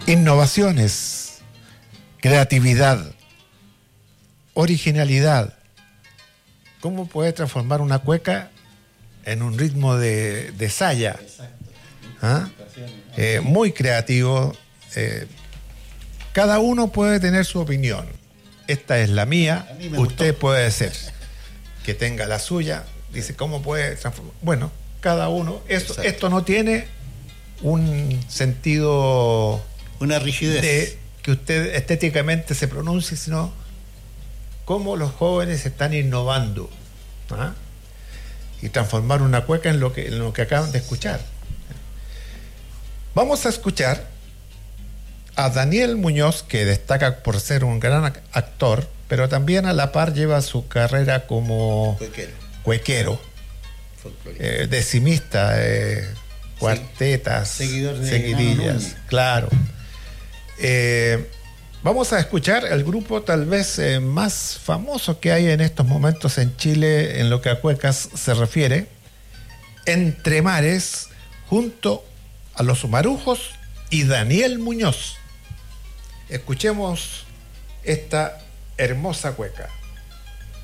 Innovaciones, creatividad, originalidad. ¿Cómo puede transformar una cueca en un ritmo de saya? ¿Ah? Muy creativo. Cada uno puede tener su opinión. Esta es la mía. Usted puede ser que tenga la suya. Dice, ¿cómo puede transformar? Bueno, cada uno. Esto no tiene un sentido, una rigidez de que usted estéticamente se pronuncie, sino cómo los jóvenes están innovando, ¿ah? Y transformar una cueca en lo que acaban de escuchar. Vamos a escuchar a Daniel Muñoz, que destaca por ser un gran actor, pero también a la par lleva su carrera como cuequero, decimista, cuartetas, seguidillas, claro. Vamos a escuchar el grupo tal vez más famoso que hay en estos momentos en Chile en lo que a cuecas se refiere, Entre Mares, junto a Los Marujos y Daniel Muñoz. Escuchemos esta hermosa cueca.